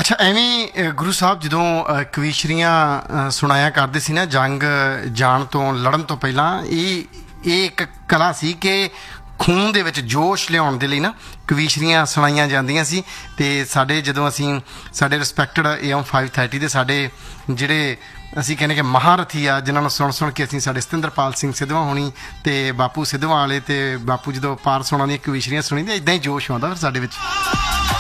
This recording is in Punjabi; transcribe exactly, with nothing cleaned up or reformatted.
ਅੱਛਾ, ਐਵੇਂ ਗੁਰੂ ਸਾਹਿਬ ਜਦੋਂ ਕਵੀਸ਼ਰੀਆਂ ਸੁਣਾਇਆ ਕਰਦੇ ਸੀ ਨਾ ਜੰਗ ਜਾਣ ਤੋਂ ਲੜਨ ਤੋਂ ਪਹਿਲਾਂ, ਇਹ ਇਹ ਇੱਕ ਕਲਾ ਸੀ ਕਿ ਖੂਨ ਦੇ ਵਿੱਚ ਜੋਸ਼ ਲਿਆਉਣ ਦੇ ਲਈ ਨਾ ਕਵੀਸ਼ਰੀਆਂ ਸੁਣਾਈਆਂ ਜਾਂਦੀਆਂ ਸੀ। ਅਤੇ ਸਾਡੇ ਜਦੋਂ ਅਸੀਂ ਸਾਡੇ respected A M five thirty ਦੇ ਸਾਡੇ ਜਿਹੜੇ ਅਸੀਂ ਕਹਿੰਦੇ ਕਿ ਮਹਾਰਥੀ ਆ, ਜਿਨ੍ਹਾਂ ਨੂੰ ਸੁਣ ਸੁਣ ਕੇ ਅਸੀਂ ਸਾਡੇ ਸਤਿੰਦਰਪਾਲ ਸਿੰਘ ਸਿੱਧਵਾਂ ਹੋਣੀ ਅਤੇ ਬਾਪੂ ਸਿੱਧਵਾਂ ਵਾਲੇ ਅਤੇ ਬਾਪੂ ਜਦੋਂ ਪਾਰਸ ਹੋਣਾ ਦੀਆਂ ਕਵੀਸ਼ਰੀਆਂ ਸੁਣੀ ਤਾਂ ਇੱਦਾਂ ਹੀ ਜੋਸ਼ ਆਉਂਦਾ ਫਿਰ ਸਾਡੇ ਵਿੱਚ।